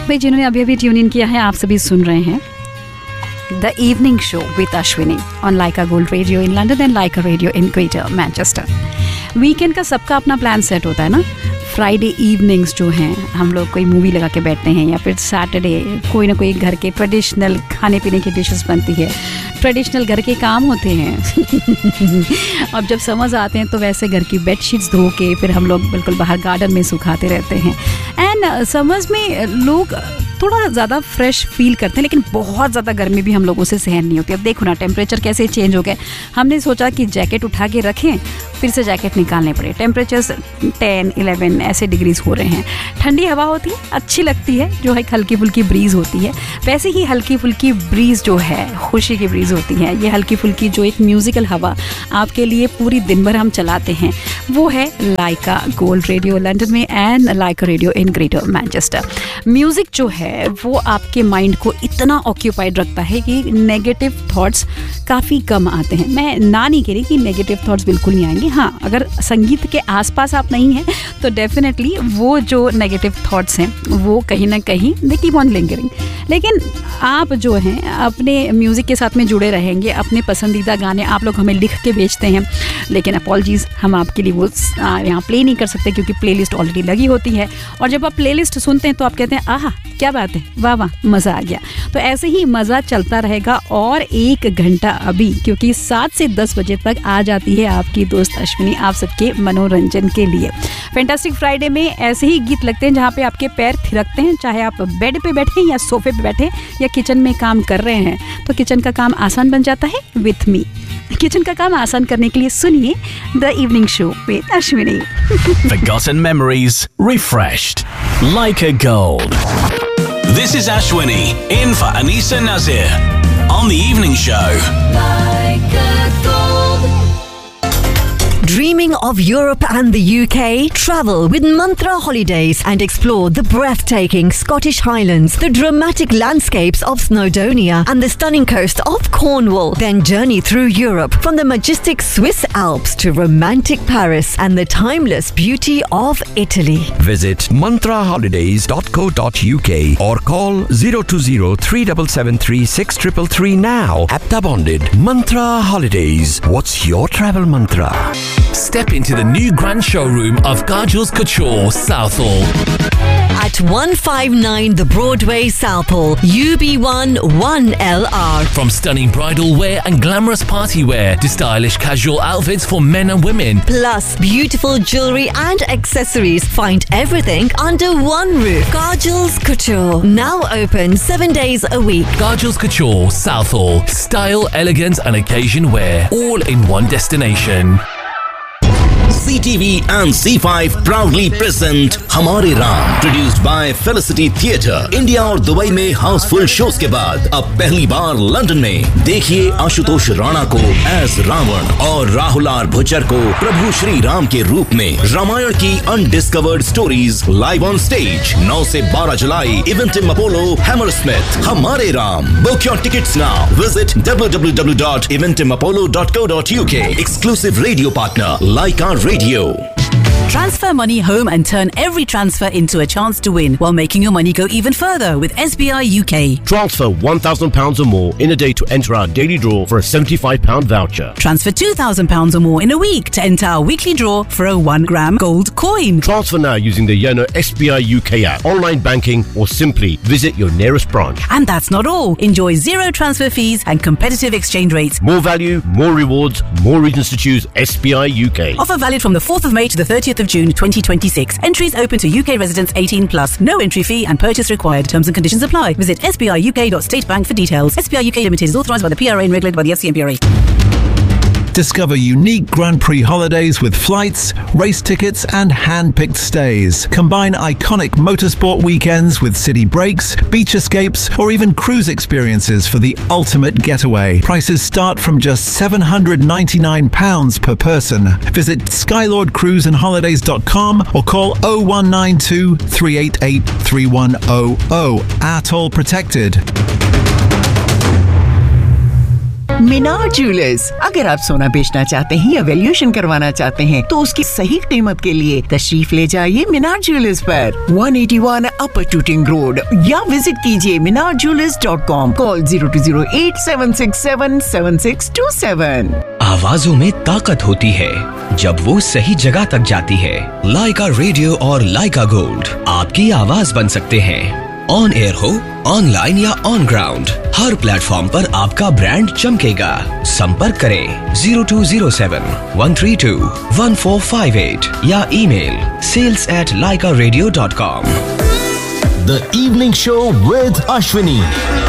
भाई जिन्होंने अभी अभी ट्यून इन किया है, आप सभी सुन रहे हैं the evening show with Ashwini on Lyca gold radio in London and Lyca radio in greater Manchester. Weekend का सबका अपना प्लान सेट होता है ना। फ्राइडे इवनिंग्स जो हैं हम लोग कोई मूवी लगा के बैठते हैं, या फिर सैटरडे कोई ना कोई घर के ट्रेडिशनल खाने पीने की डिशेस बनती है, ट्रेडिशनल घर के काम होते हैं। अब जब समझ आते हैं तो वैसे घर की बेडशीट्स धो के फिर हम लोग बिल्कुल बाहर गार्डन में सुखाते रहते हैं। एंड समझ में लोग थोड़ा ज़्यादा फ्रेश फील करते हैं, लेकिन बहुत ज़्यादा गर्मी भी हम लोगों से सहन नहीं होती। अब देखो ना टेम्परेचर कैसे चेंज हो गए। हमने सोचा कि जैकेट उठा के रखें, फिर से जैकेट निकालने पड़े। टेम्परेचर्स 10-11 ऐसे डिग्रीज हो रहे हैं। ठंडी हवा होती है, अच्छी लगती है, जो है हल्की फुल्की ब्रीज़ होती है। वैसे ही हल्की फुल्की ब्रीज़ जो है खुशी की ब्रीज़ होती है। ये हल्की फुल्की जो एक म्यूज़िकल हवा आपके लिए पूरी दिन भर हम चलाते हैं, वो है लाइका गोल्ड रेडियो लंदन में and Lyca radio in greater Manchester. Music जो है वो आपके माइंड को इतना ऑक्यूपाइड रखता है कि नेगेटिव थॉट्स काफ़ी कम आते हैं। मैं ना नहीं कह रही कि नेगेटिव थॉट्स बिल्कुल नहीं आएंगे। हाँ, अगर संगीत के आसपास आप नहीं हैं तो डेफिनेटली वो जो नेगेटिव थॉट्स हैं वो कहीं ना कहीं दे कीप ऑन लिंगरिंग। लेकिन आप जो हैं अपने म्यूज़िक के साथ में जुड़े रहेंगे। अपने पसंदीदा गाने आप लोग हमें लिख के भेजते हैं, लेकिन अपॉलजीज़ हम आपके लिए वो यहाँ प्ले नहीं कर सकते क्योंकि प्लेलिस्ट ऑलरेडी लगी होती है। और जब आप प्लेलिस्ट सुनते हैं तो आप कहते हैं आहा क्या बात है, वाह वाह मज़ा आ गया। तो ऐसे ही मज़ा चलता रहेगा और 1 घंटा अभी, क्योंकि 7 से 10 बजे तक आ जाती है आपकी दोस्त अश्विनी आप सबके मनोरंजन के लिए। फैंटास्टिक फ्राइडे में ऐसे ही गीत लगते हैं जहाँ पे आपके पैर थिरकते हैं, चाहे आप बेड पे बैठे या सोफे पे बैठे या किचन में काम कर रहे हैं, तो किचन का काम आसान बन जाता है विथ मी। किचन का काम आसान करने के लिए सुनिए the evening show with Ashwini. Forgotten memories refreshed. Laika Gold. This is Ashwini in for Anisa Nazir on the evening show. Laika Gold. Dreaming of Europe and the UK? Travel with Mantra Holidays and explore the breathtaking Scottish Highlands, the dramatic landscapes of Snowdonia and the stunning coast of Cornwall. Then journey through Europe from the majestic Swiss Alps to romantic Paris and the timeless beauty of Italy. Visit mantraholidays.co.uk or call 020-3773-6333 now. Apta bonded. Mantra Holidays. What's your travel mantra? Step into the new grand showroom of Garjals Couture, Southall. At 159 The Broadway, Southall, UB1 1LR. From stunning bridal wear and glamorous party wear to stylish casual outfits for men and women. Plus beautiful jewellery and accessories. Find everything under one roof. Garjals Couture. Now open 7 days a week. Garjals Couture, Southall. Style, elegance and occasion wear. All in one destination. CTV and C5 proudly present हमारे Ram, produced by Felicity Theatre. India और Dubai में Housefull shows के बाद अब पहली बार London में देखिए आशुतोष राणा को एज रावण और राहुल आर भुच्चर को प्रभु श्री राम के रूप में। रामायण की undiscovered stories live on stage 9 से 12 जुलाई इवेंटिम अपोलो हैमरस्मिथ। हमारे Ram, book your tickets now. Visit www.eventimapollo.co.uk. Exclusive radio partner Laika Radio. Transfer money home and turn every transfer into a chance to win while making your money go even further with SBI UK. Transfer £1,000 or more in a day to enter our daily draw for a £75 voucher. Transfer £2,000 or more in a week to enter our weekly draw for a 1 gram gold coin. Transfer now using the Yono SBI UK app, online banking, or simply visit your nearest branch. And that's not all. Enjoy zero transfer fees and competitive exchange rates. More value, more rewards, more reasons to choose SBI UK. Offer valid from the 4th of May to the 30th of June 2026. Entries open to UK residents 18+. No entry fee and purchase required. Terms and conditions apply. Visit sbiuk.statebank for details. SBI UK Limited is authorised by the PRA and regulated by the FCMPRA. Discover unique Grand Prix holidays with flights, race tickets and hand-picked stays. Combine iconic motorsport weekends with city breaks, beach escapes or even cruise experiences for the ultimate getaway. Prices start from just £799 per person. Visit skylordcruiseandholidays.com or call 0192 388 3100. Atoll protected. Minar jewellers. अगर आप सोना बेचना चाहते हैं या valuation करवाना चाहते हैं तो उसकी सही कीमत के लिए तशरीफ ले जाइए मीनार ज्वेलर्स पर 181 अपर टूटिंग रोड या विजिट कीजिए minarjewelers.com। कॉल 0208767767। आवाजों में ताकत होती है जब वो सही जगह तक जाती है। लाइका रेडियो और लाइका गोल्ड आपकी आवाज बन सकते हैं। ऑन एयर हो, ऑनलाइन या ऑन ग्राउंड, हर प्लेटफॉर्म पर आपका ब्रांड चमकेगा। संपर्क करें 0207-132-1458 या email sales@laikaradio.com। The Evening Show with Ashwini.